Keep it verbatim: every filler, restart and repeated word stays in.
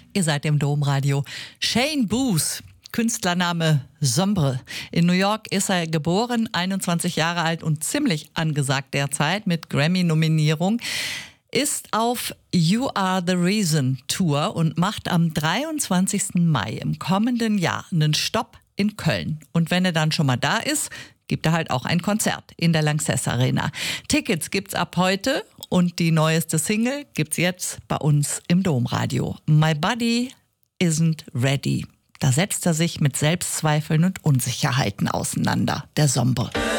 Ihr seid im Domradio. Shane Booth, Künstlername Sombre. In New York ist er geboren, einundzwanzig Jahre alt und ziemlich angesagt derzeit mit Grammy-Nominierung. Ist auf You Are the Reason Tour und macht am dreiundzwanzigsten Mai im kommenden Jahr einen Stopp in Köln. Und wenn er dann schon mal da ist, gibt er halt auch ein Konzert in der Lanxess Arena. Tickets gibt's ab heute und die neueste Single gibt's jetzt bei uns im Domradio. My Body Isn't Ready. Da setzt er sich mit Selbstzweifeln und Unsicherheiten auseinander, der Sombre.